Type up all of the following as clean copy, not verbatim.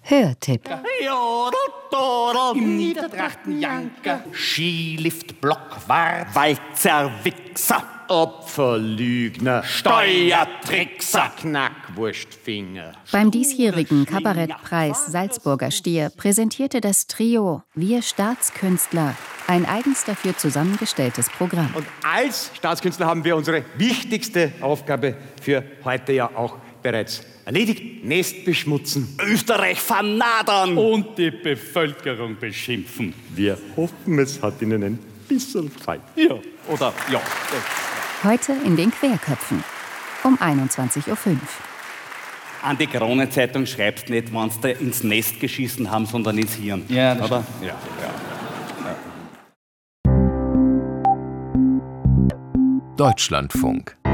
Hörtipp. Im Niedertrachtenjanker, Skilift, Blockwart, Walzer, Wichser, Opferlügner, Steuertrickser, Knackwurstfinger. Beim diesjährigen Kabarettpreis Salzburger Stier präsentierte das Trio Wir Staatskünstler ein eigens dafür zusammengestelltes Programm. Und als Staatskünstler haben wir unsere wichtigste Aufgabe für heute ja auch bereits erledigt. Nest beschmutzen, Österreich vernadern und die Bevölkerung beschimpfen. Wir hoffen, es hat Ihnen ein bisschen gefallen. Ja, oder ja. Heute in den Querköpfen um 21:05 Uhr. An die Krone-Zeitung schreibst nicht, wenn sie ins Nest geschissen haben, sondern ins Hirn. Ja, das oder? Stimmt. Ja. Deutschlandfunk.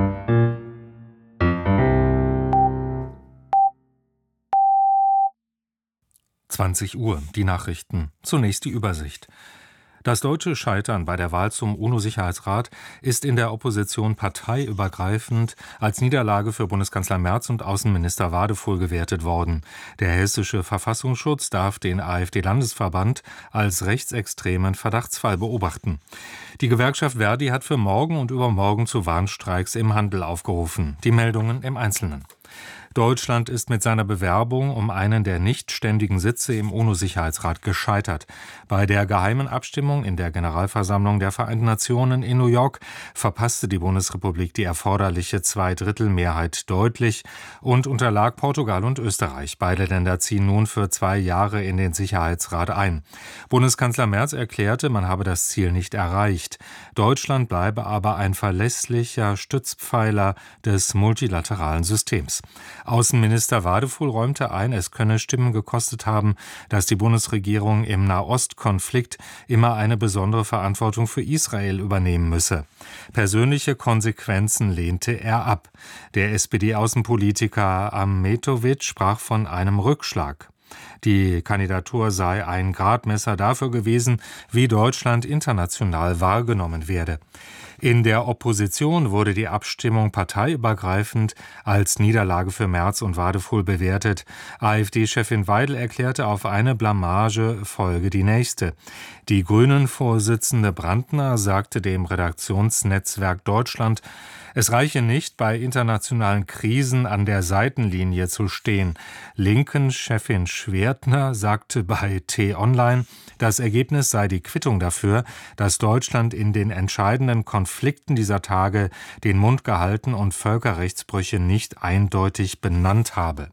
Uhr, die Nachrichten. Zunächst die Übersicht. Das deutsche Scheitern bei der Wahl zum UNO-Sicherheitsrat ist in der Opposition parteiübergreifend als Niederlage für Bundeskanzler Merz und Außenminister Wadefuhl gewertet worden. Der hessische Verfassungsschutz darf den AfD-Landesverband als rechtsextremen Verdachtsfall beobachten. Die Gewerkschaft Verdi hat für morgen und übermorgen zu Warnstreiks im Handel aufgerufen. Die Meldungen im Einzelnen. Deutschland ist mit seiner Bewerbung um einen der nicht ständigen Sitze im UNO-Sicherheitsrat gescheitert. Bei der geheimen Abstimmung in der Generalversammlung der Vereinten Nationen in New York verpasste die Bundesrepublik die erforderliche Zweidrittelmehrheit deutlich und unterlag Portugal und Österreich. Beide Länder ziehen nun für 2 Jahre in den Sicherheitsrat ein. Bundeskanzler Merz erklärte, man habe das Ziel nicht erreicht. Deutschland bleibe aber ein verlässlicher Stützpfeiler des multilateralen Systems. Außenminister Wadefuhl räumte ein, es könne Stimmen gekostet haben, dass die Bundesregierung im Nahostkonflikt immer eine besondere Verantwortung für Israel übernehmen müsse. Persönliche Konsequenzen lehnte er ab. Der SPD-Außenpolitiker Ahmetovic sprach von einem Rückschlag. Die Kandidatur sei ein Gradmesser dafür gewesen, wie Deutschland international wahrgenommen werde. In der Opposition wurde die Abstimmung parteiübergreifend als Niederlage für Merz und Wadefuhl bewertet. AfD-Chefin Weidel erklärte, auf eine Blamage folge die nächste. Die Grünen-Vorsitzende Brandner sagte dem Redaktionsnetzwerk Deutschland, es reiche nicht, bei internationalen Krisen an der Seitenlinie zu stehen. Linken-Chefin Schwertner sagte bei T-Online, das Ergebnis sei die Quittung dafür, dass Deutschland in den entscheidenden Konflikten dieser Tage den Mund gehalten und Völkerrechtsbrüche nicht eindeutig benannt habe.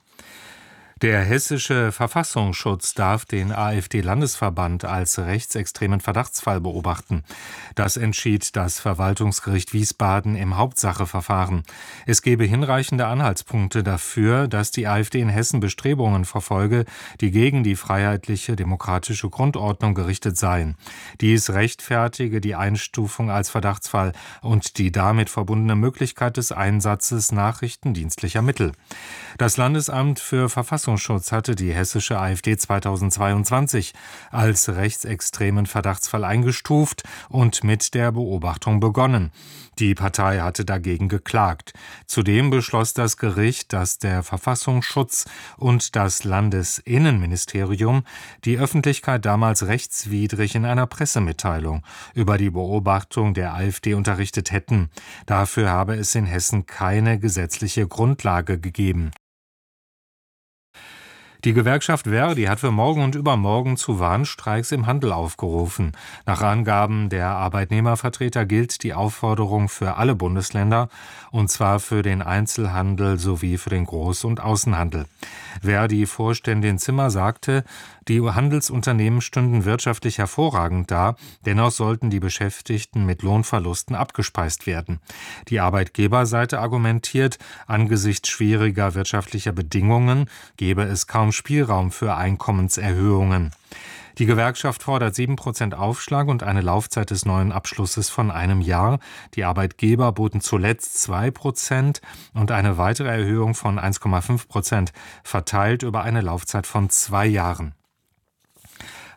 Der hessische Verfassungsschutz darf den AfD-Landesverband als rechtsextremen Verdachtsfall beobachten. Das entschied das Verwaltungsgericht Wiesbaden im Hauptsacheverfahren. Es gebe hinreichende Anhaltspunkte dafür, dass die AfD in Hessen Bestrebungen verfolge, die gegen die freiheitliche demokratische Grundordnung gerichtet seien. Dies rechtfertige die Einstufung als Verdachtsfall und die damit verbundene Möglichkeit des Einsatzes nachrichtendienstlicher Mittel. Das Landesamt für Verfassungsschutz hatte die hessische AfD 2022 als rechtsextremen Verdachtsfall eingestuft und mit der Beobachtung begonnen. Die Partei hatte dagegen geklagt. Zudem beschloss das Gericht, dass der Verfassungsschutz und das Landesinnenministerium die Öffentlichkeit damals rechtswidrig in einer Pressemitteilung über die Beobachtung der AfD unterrichtet hätten. Dafür habe es in Hessen keine gesetzliche Grundlage gegeben. Die Gewerkschaft Verdi hat für morgen und übermorgen zu Warnstreiks im Handel aufgerufen. Nach Angaben der Arbeitnehmervertreter gilt die Aufforderung für alle Bundesländer, und zwar für den Einzelhandel sowie für den Groß- und Außenhandel. Verdi-Vorständin Zimmer sagte, die Handelsunternehmen stünden wirtschaftlich hervorragend da, dennoch sollten die Beschäftigten mit Lohnverlusten abgespeist werden. Die Arbeitgeberseite argumentiert, angesichts schwieriger wirtschaftlicher Bedingungen gebe es kaum Spielraum für Einkommenserhöhungen. Die Gewerkschaft fordert 7% Aufschlag und eine Laufzeit des neuen Abschlusses von 1 Jahr. Die Arbeitgeber boten zuletzt 2% und eine weitere Erhöhung von 1,5%, verteilt über eine Laufzeit von 2 Jahren.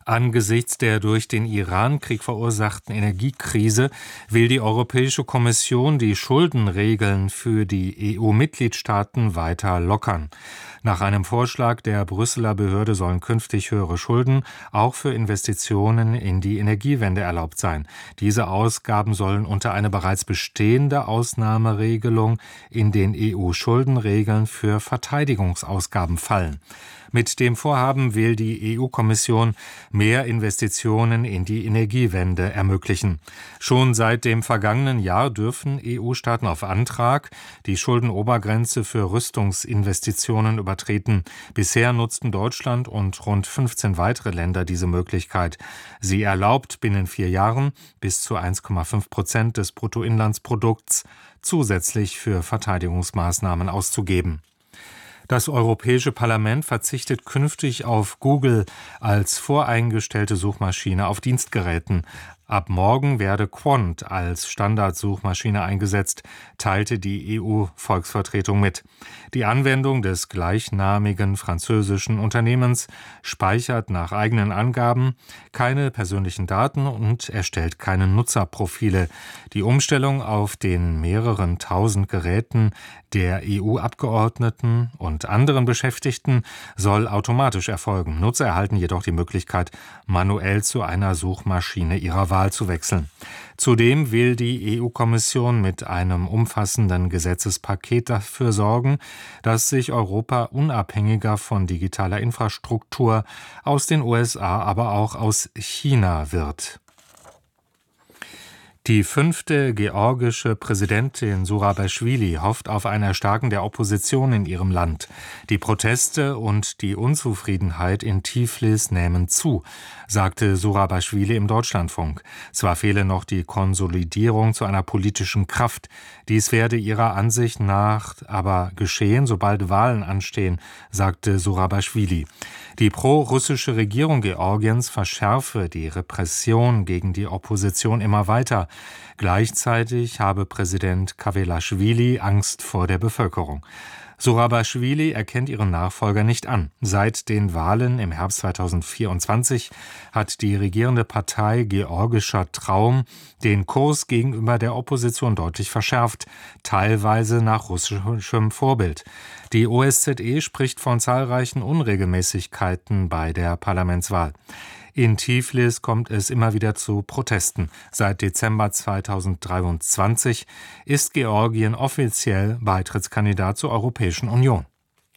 Angesichts der durch den Iran-Krieg verursachten Energiekrise will die Europäische Kommission die Schuldenregeln für die EU-Mitgliedstaaten weiter lockern. Nach einem Vorschlag der Brüsseler Behörde sollen künftig höhere Schulden auch für Investitionen in die Energiewende erlaubt sein. Diese Ausgaben sollen unter eine bereits bestehende Ausnahmeregelung in den EU-Schuldenregeln für Verteidigungsausgaben fallen. Mit dem Vorhaben will die EU-Kommission mehr Investitionen in die Energiewende ermöglichen. Schon seit dem vergangenen Jahr dürfen EU-Staaten auf Antrag die Schuldenobergrenze für Rüstungsinvestitionen übertreten. Bisher nutzten Deutschland und rund 15 weitere Länder diese Möglichkeit. Sie erlaubt binnen 4 Jahren bis zu 1,5% des Bruttoinlandsprodukts zusätzlich für Verteidigungsmaßnahmen auszugeben. Das Europäische Parlament verzichtet künftig auf Google als voreingestellte Suchmaschine auf Dienstgeräten. Ab morgen werde Quant als Standardsuchmaschine eingesetzt, teilte die EU-Volksvertretung mit. Die Anwendung des gleichnamigen französischen Unternehmens speichert nach eigenen Angaben keine persönlichen Daten und erstellt keine Nutzerprofile. Die Umstellung auf den mehreren tausend Geräten der EU-Abgeordneten und anderen Beschäftigten soll automatisch erfolgen. Nutzer erhalten jedoch die Möglichkeit, manuell zu einer Suchmaschine ihrer Wahl zu wechseln. Zudem will die EU-Kommission mit einem umfassenden Gesetzespaket dafür sorgen, dass sich Europa unabhängiger von digitaler Infrastruktur aus den USA, aber auch aus China wird. Die 5. georgische Präsidentin Surabashvili hofft auf ein Erstarken der Opposition in ihrem Land. Die Proteste und die Unzufriedenheit in Tiflis nehmen zu, sagte Surabashvili im Deutschlandfunk. Zwar fehle noch die Konsolidierung zu einer politischen Kraft. Dies werde ihrer Ansicht nach aber geschehen, sobald Wahlen anstehen, sagte Surabashvili. Die pro-russische Regierung Georgiens verschärfe die Repression gegen die Opposition immer weiter. Gleichzeitig habe Präsident Kavelashvili Angst vor der Bevölkerung. Surabashvili erkennt ihren Nachfolger nicht an. Seit den Wahlen im Herbst 2024 hat die regierende Partei Georgischer Traum den Kurs gegenüber der Opposition deutlich verschärft, teilweise nach russischem Vorbild. Die OSZE spricht von zahlreichen Unregelmäßigkeiten bei der Parlamentswahl. In Tiflis kommt es immer wieder zu Protesten. Seit Dezember 2023 ist Georgien offiziell Beitrittskandidat zur Europäischen Union.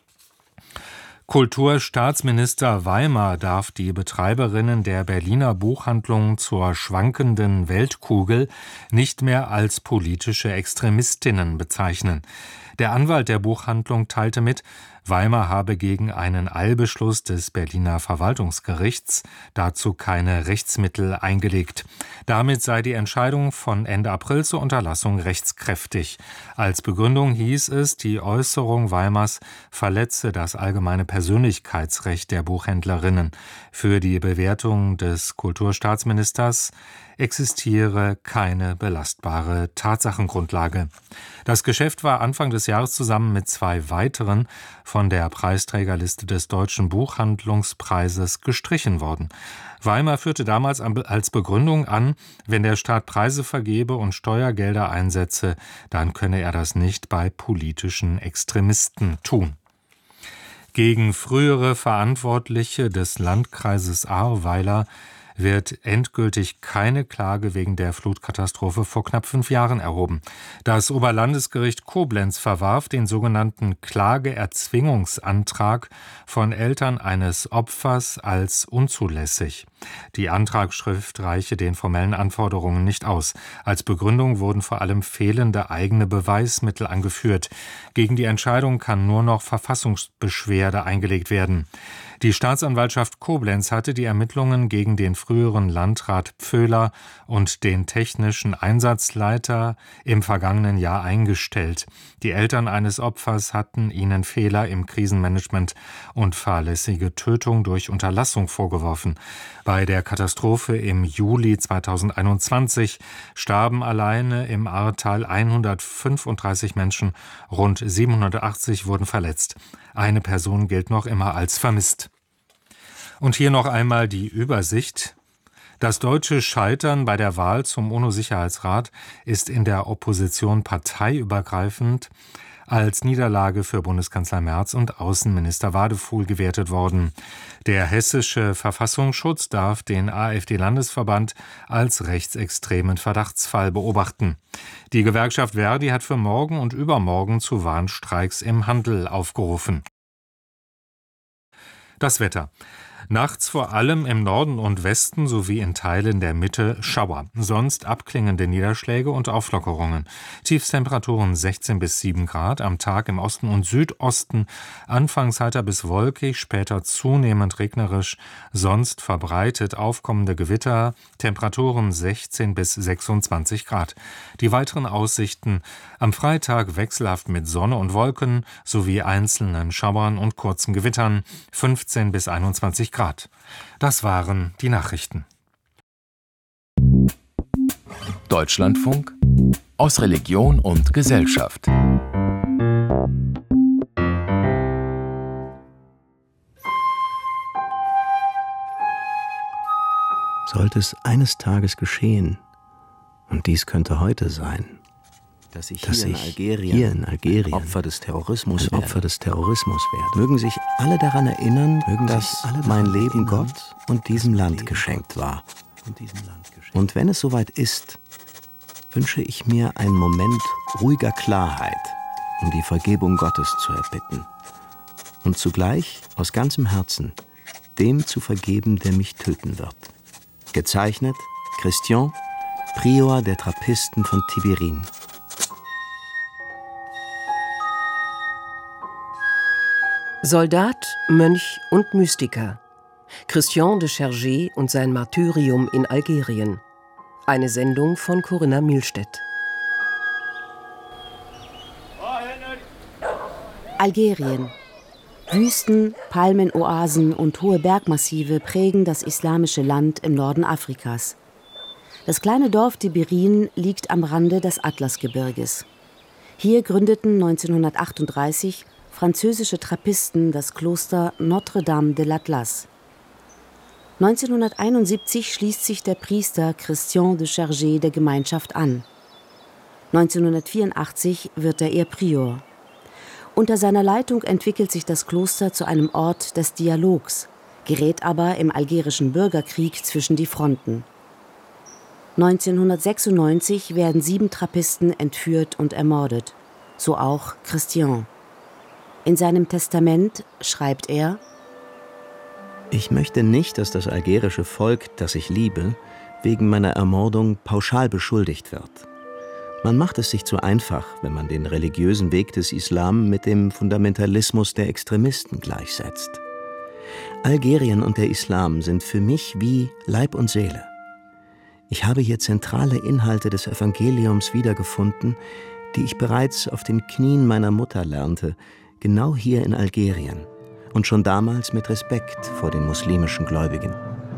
Kulturstaatsminister Weimar darf die Betreiberinnen der Berliner Buchhandlung zur schwankenden Weltkugel nicht mehr als politische Extremistinnen bezeichnen. Der Anwalt der Buchhandlung teilte mit, Weimar habe gegen einen Eilbeschluss des Berliner Verwaltungsgerichts dazu keine Rechtsmittel eingelegt. Damit sei die Entscheidung von Ende April zur Unterlassung rechtskräftig. Als Begründung hieß es, die Äußerung Weimars verletze das allgemeine Persönlichkeitsrecht der Buchhändlerinnen. Für die Bewertung des Kulturstaatsministers existiere keine belastbare Tatsachengrundlage. Das Geschäft war Anfang des Jahres zusammen mit 2 weiteren von der Preisträgerliste des Deutschen Buchhandlungspreises gestrichen worden. Weimar führte damals als Begründung an, wenn der Staat Preise vergebe und Steuergelder einsetze, dann könne er das nicht bei politischen Extremisten tun. Gegen frühere Verantwortliche des Landkreises Ahrweiler wird endgültig keine Klage wegen der Flutkatastrophe vor knapp 5 Jahren erhoben. Das Oberlandesgericht Koblenz verwarf den sogenannten Klageerzwingungsantrag von Eltern eines Opfers als unzulässig. Die Antragsschrift reiche den formellen Anforderungen nicht aus. Als Begründung wurden vor allem fehlende eigene Beweismittel angeführt. Gegen die Entscheidung kann nur noch Verfassungsbeschwerde eingelegt werden. Die Staatsanwaltschaft Koblenz hatte die Ermittlungen gegen den früheren Landrat Pföhler und den technischen Einsatzleiter im vergangenen Jahr eingestellt. Die Eltern eines Opfers hatten ihnen Fehler im Krisenmanagement und fahrlässige Tötung durch Unterlassung vorgeworfen. Bei der Katastrophe im Juli 2021 starben alleine im Ahrtal 135 Menschen, rund 780 wurden verletzt. Eine Person gilt noch immer als vermisst. Und hier noch einmal die Übersicht. Das deutsche Scheitern bei der Wahl zum UNO-Sicherheitsrat ist in der Opposition parteiübergreifend als Niederlage für Bundeskanzler Merz und Außenminister Wadefuhl gewertet worden. Der hessische Verfassungsschutz darf den AfD-Landesverband als rechtsextremen Verdachtsfall beobachten. Die Gewerkschaft Verdi hat für morgen und übermorgen zu Warnstreiks im Handel aufgerufen. Das Wetter. Nachts vor allem im Norden und Westen sowie in Teilen der Mitte Schauer. Sonst abklingende Niederschläge und Auflockerungen. Tiefstemperaturen 16 bis 7 Grad. Am Tag im Osten und Südosten anfangs heiter bis wolkig, später zunehmend regnerisch. Sonst verbreitet aufkommende Gewitter. Temperaturen 16 bis 26 Grad. Die weiteren Aussichten: am Freitag wechselhaft mit Sonne und Wolken sowie einzelnen Schauern und kurzen Gewittern. 15 bis 21 Grad. Das waren die Nachrichten. Deutschlandfunk aus Religion und Gesellschaft. Sollte es eines Tages geschehen, und dies könnte heute sein, dass ich hier in Algerien Opfer des Terrorismus werde. Mögen sich alle daran erinnern, dass mein Leben Gott und diesem Land geschenkt war. Und wenn es soweit ist, wünsche ich mir einen Moment ruhiger Klarheit, um die Vergebung Gottes zu erbitten. Und zugleich aus ganzem Herzen dem zu vergeben, der mich töten wird. Gezeichnet Christian, Prior der Trappisten von Tiberin. Soldat, Mönch und Mystiker. Christian de Chergé und sein Martyrium in Algerien. Eine Sendung von Corinna Mühlstedt. Algerien. Wüsten, Palmenoasen und hohe Bergmassive prägen das islamische Land im Norden Afrikas. Das kleine Dorf Tiberin liegt am Rande des Atlasgebirges. Hier gründeten 1938 französische Trappisten das Kloster Notre-Dame de l'Atlas. 1971 schließt sich der Priester Christian de Chergé der Gemeinschaft an. 1984 wird er ihr Prior. Unter seiner Leitung entwickelt sich das Kloster zu einem Ort des Dialogs, gerät aber im algerischen Bürgerkrieg zwischen die Fronten. 1996 werden 7 Trappisten entführt und ermordet, so auch Christian. In seinem Testament schreibt er: Ich möchte nicht, dass das algerische Volk, das ich liebe, wegen meiner Ermordung pauschal beschuldigt wird. Man macht es sich zu einfach, wenn man den religiösen Weg des Islam mit dem Fundamentalismus der Extremisten gleichsetzt. Algerien und der Islam sind für mich wie Leib und Seele. Ich habe hier zentrale Inhalte des Evangeliums wiedergefunden, die ich bereits auf den Knien meiner Mutter lernte, genau hier in Algerien und schon damals mit Respekt vor den muslimischen Gläubigen.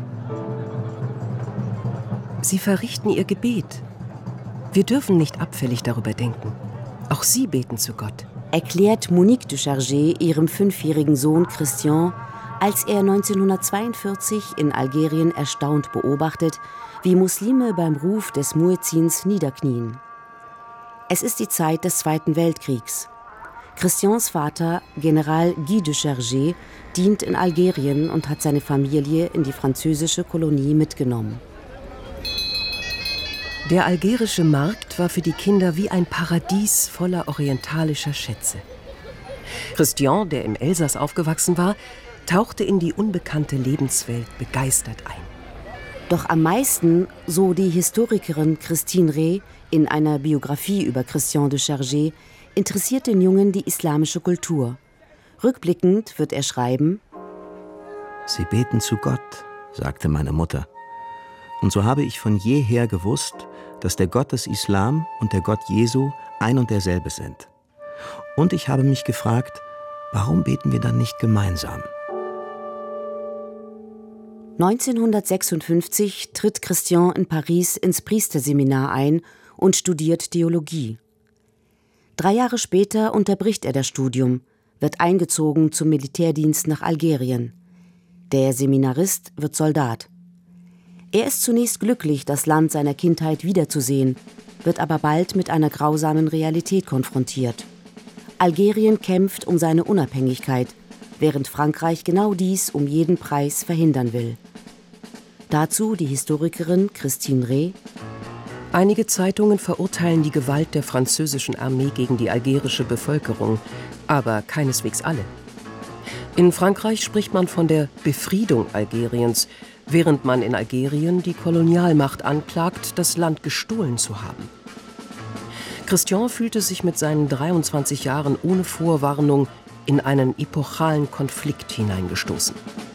Sie verrichten ihr Gebet. Wir dürfen nicht abfällig darüber denken. Auch sie beten zu Gott, erklärt Monique de Chergé ihrem 5-jährigen Sohn Christian, als er 1942 in Algerien erstaunt beobachtet, wie Muslime beim Ruf des Muezzins niederknien. Es ist die Zeit des Zweiten Weltkriegs. Christians Vater, General Guy de Chergé, dient in Algerien und hat seine Familie in die französische Kolonie mitgenommen. Der algerische Markt war für die Kinder wie ein Paradies voller orientalischer Schätze. Christian, der im Elsass aufgewachsen war, tauchte in die unbekannte Lebenswelt begeistert ein. Doch am meisten, so die Historikerin Christine Reh in einer Biografie über Christian de Chergé, interessiert den Jungen die islamische Kultur. Rückblickend wird er schreiben: Sie beten zu Gott, sagte meine Mutter. Und so habe ich von jeher gewusst, dass der Gott des Islam und der Gott Jesu ein und derselbe sind. Und ich habe mich gefragt, warum beten wir dann nicht gemeinsam? 1956 tritt Christian in Paris ins Priesterseminar ein und studiert Theologie. 3 Jahre später unterbricht er das Studium, wird eingezogen zum Militärdienst nach Algerien. Der Seminarist wird Soldat. Er ist zunächst glücklich, das Land seiner Kindheit wiederzusehen, wird aber bald mit einer grausamen Realität konfrontiert. Algerien kämpft um seine Unabhängigkeit, während Frankreich genau dies um jeden Preis verhindern will. Dazu die Historikerin Christine Rey: Einige Zeitungen verurteilen die Gewalt der französischen Armee gegen die algerische Bevölkerung, aber keineswegs alle. In Frankreich spricht man von der Befriedung Algeriens, während man in Algerien die Kolonialmacht anklagt, das Land gestohlen zu haben. Christian fühlte sich mit seinen 23 Jahren ohne Vorwarnung in einen epochalen Konflikt hineingestoßen.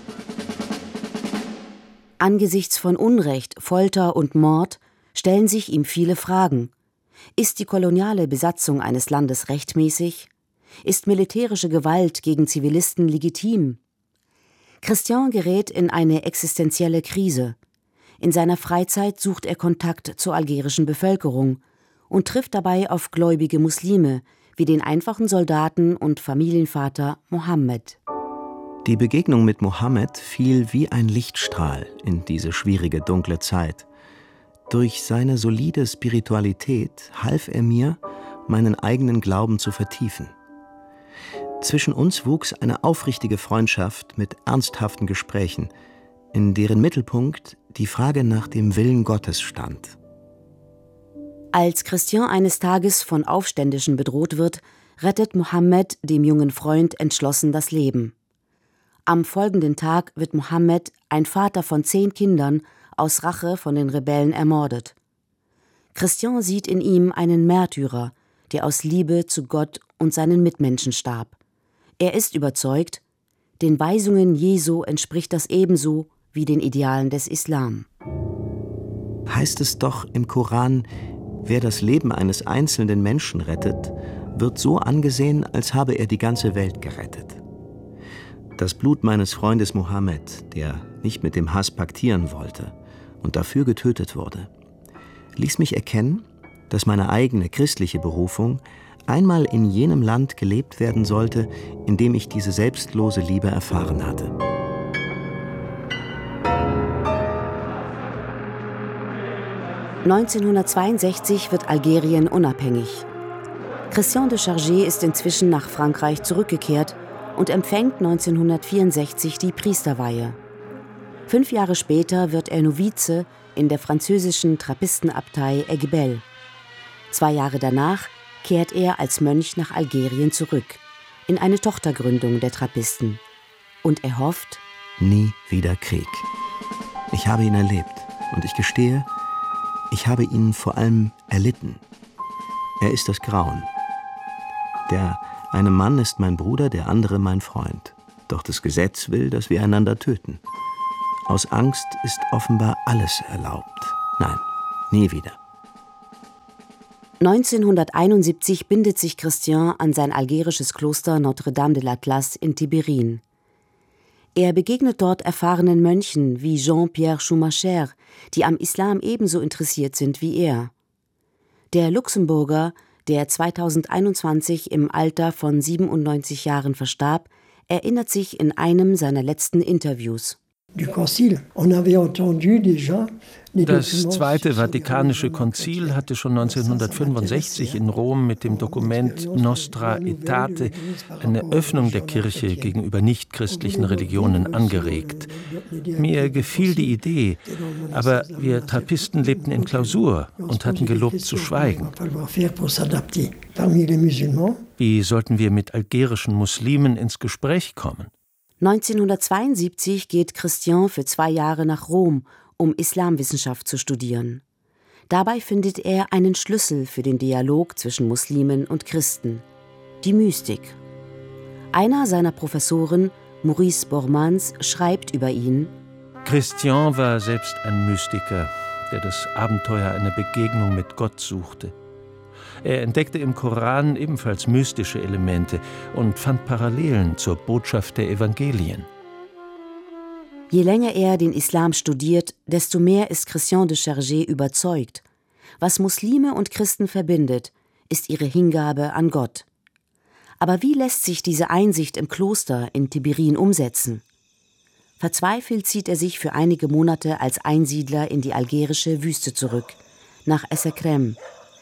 Angesichts von Unrecht, Folter und Mord stellen sich ihm viele Fragen. Ist die koloniale Besatzung eines Landes rechtmäßig? Ist militärische Gewalt gegen Zivilisten legitim? Christian gerät in eine existenzielle Krise. In seiner Freizeit sucht er Kontakt zur algerischen Bevölkerung und trifft dabei auf gläubige Muslime, wie den einfachen Soldaten und Familienvater Mohammed. Die Begegnung mit Mohammed fiel wie ein Lichtstrahl in diese schwierige, dunkle Zeit. Durch seine solide Spiritualität half er mir, meinen eigenen Glauben zu vertiefen. Zwischen uns wuchs eine aufrichtige Freundschaft mit ernsthaften Gesprächen, in deren Mittelpunkt die Frage nach dem Willen Gottes stand. Als Christian eines Tages von Aufständischen bedroht wird, rettet Mohammed dem jungen Freund entschlossen das Leben. Am folgenden Tag wird Mohammed, ein Vater von 10 Kindern, aus Rache von den Rebellen ermordet. Christian sieht in ihm einen Märtyrer, der aus Liebe zu Gott und seinen Mitmenschen starb. Er ist überzeugt, den Weisungen Jesu entspricht das ebenso wie den Idealen des Islam. Heißt es doch im Koran, wer das Leben eines einzelnen Menschen rettet, wird so angesehen, als habe er die ganze Welt gerettet. Das Blut meines Freundes Mohammed, der nicht mit dem Hass paktieren wollte und dafür getötet wurde, ließ mich erkennen, dass meine eigene christliche Berufung einmal in jenem Land gelebt werden sollte, in dem ich diese selbstlose Liebe erfahren hatte. (1962) wird Algerien unabhängig. Christian de Chargé ist inzwischen nach Frankreich zurückgekehrt und empfängt 1964 die Priesterweihe. 5 Jahre später wird er Novize in der französischen Trappistenabtei Aiguebelle. 2 Jahre danach kehrt er als Mönch nach Algerien zurück, in eine Tochtergründung der Trappisten. Und er hofft: Nie wieder Krieg. Ich habe ihn erlebt und ich gestehe, ich habe ihn vor allem erlitten. Er ist das Grauen. Der eine Mann ist mein Bruder, der andere mein Freund. Doch das Gesetz will, dass wir einander töten. Aus Angst ist offenbar alles erlaubt. Nein, nie wieder. 1971 bindet sich Christian an sein algerisches Kloster Notre-Dame de l'Atlas in Tiberin. Er begegnet dort erfahrenen Mönchen wie Jean-Pierre Schumacher, die am Islam ebenso interessiert sind wie er. Der Luxemburger, der 2021 im Alter von 97 Jahren verstarb, erinnert sich in einem seiner letzten Interviews: Das Zweite Vatikanische Konzil hatte schon 1965 in Rom mit dem Dokument Nostra Aetate eine Öffnung der Kirche gegenüber nichtchristlichen Religionen angeregt. Mir gefiel die Idee, aber wir Trappisten lebten in Klausur und hatten gelobt zu schweigen. Wie sollten wir mit algerischen Muslimen ins Gespräch kommen? 1972 geht Christian für 2 Jahre nach Rom, um Islamwissenschaft zu studieren. Dabei findet er einen Schlüssel für den Dialog zwischen Muslimen und Christen: die Mystik. Einer seiner Professoren, Maurice Bormans, schreibt über ihn: Christian war selbst ein Mystiker, der das Abenteuer einer Begegnung mit Gott suchte. Er entdeckte im Koran ebenfalls mystische Elemente und fand Parallelen zur Botschaft der Evangelien. Je länger er den Islam studiert, desto mehr ist Christian de Chargé überzeugt: Was Muslime und Christen verbindet, ist ihre Hingabe an Gott. Aber wie lässt sich diese Einsicht im Kloster in Tiberin umsetzen? Verzweifelt zieht er sich für einige Monate als Einsiedler in die algerische Wüste zurück, nach Essekrem.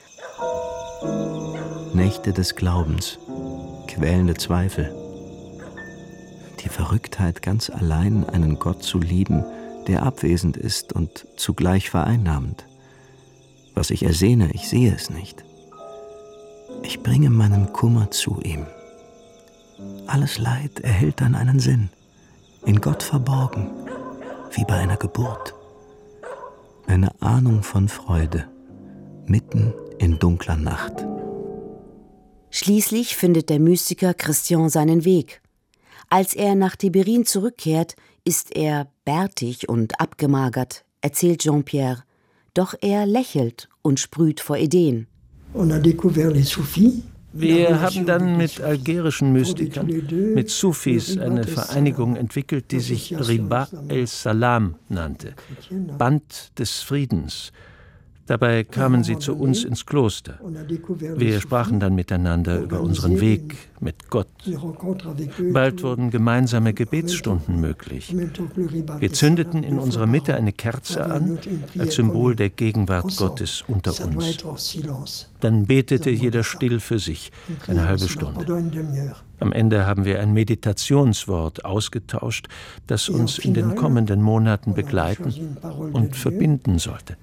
Nächte des Glaubens, quälende Zweifel. Die Verrücktheit, ganz allein einen Gott zu lieben, der abwesend ist und zugleich vereinnahmend. Was ich ersehne, ich sehe es nicht. Ich bringe meinen Kummer zu ihm. Alles Leid erhält dann einen Sinn, in Gott verborgen, wie bei einer Geburt. Eine Ahnung von Freude, mitten in dunkler Nacht. Schließlich findet der Mystiker Christian seinen Weg. Als er nach Tibérin zurückkehrt, ist er bärtig und abgemagert, erzählt Jean-Pierre. Doch er lächelt und sprüht vor Ideen. Wir haben dann mit algerischen Mystikern, mit Sufis, eine Vereinigung entwickelt, die sich Riba el-Salam nannte, Band des Friedens. Dabei kamen sie zu uns ins Kloster. Wir sprachen dann miteinander über unseren Weg mit Gott. Bald wurden gemeinsame Gebetsstunden möglich. Wir zündeten in unserer Mitte eine Kerze an, als Symbol der Gegenwart Gottes unter uns. Dann betete jeder still für sich, eine halbe Stunde. Am Ende haben wir ein Meditationswort ausgetauscht, das uns in den kommenden Monaten begleiten und verbinden sollte.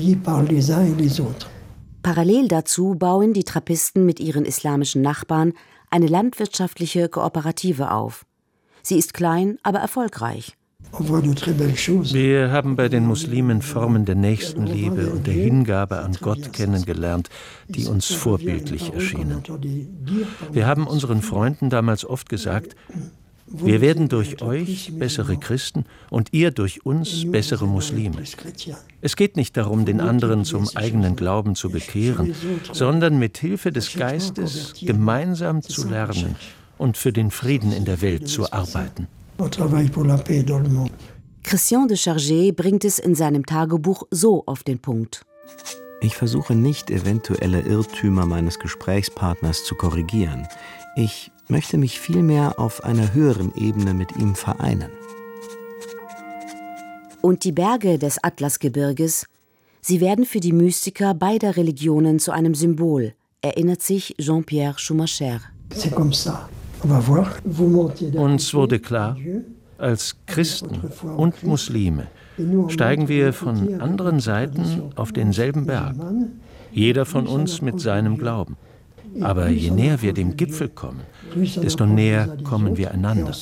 Parallel dazu bauen die Trappisten mit ihren islamischen Nachbarn eine landwirtschaftliche Kooperative auf. Sie ist klein, aber erfolgreich. Wir haben bei den Muslimen Formen der Nächstenliebe und der Hingabe an Gott kennengelernt, die uns vorbildlich erschienen. Wir haben unseren Freunden damals oft gesagt, wir werden durch euch bessere Christen und ihr durch uns bessere Muslime. Es geht nicht darum, den anderen zum eigenen Glauben zu bekehren, sondern mit Hilfe des Geistes gemeinsam zu lernen und für den Frieden in der Welt zu arbeiten. Christian de Chargé bringt es in seinem Tagebuch so auf den Punkt. Ich versuche nicht, eventuelle Irrtümer meines Gesprächspartners zu korrigieren. Ich möchte mich vielmehr auf einer höheren Ebene mit ihm vereinen. Und die Berge des Atlasgebirges, sie werden für die Mystiker beider Religionen zu einem Symbol, erinnert sich Jean-Pierre Schumacher. Uns wurde klar, als Christen und Muslime steigen wir von anderen Seiten auf denselben Berg, jeder von uns mit seinem Glauben. Aber je näher wir dem Gipfel kommen, desto näher kommen wir einander.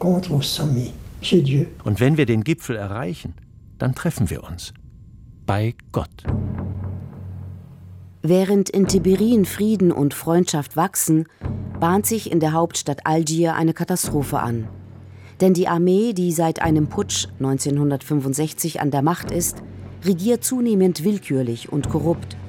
Und wenn wir den Gipfel erreichen, dann treffen wir uns bei Gott. Während in Tibérin Frieden und Freundschaft wachsen, bahnt sich in der Hauptstadt Algier eine Katastrophe an. Denn die Armee, die seit einem Putsch 1965 an der Macht ist, regiert zunehmend willkürlich und korrupt.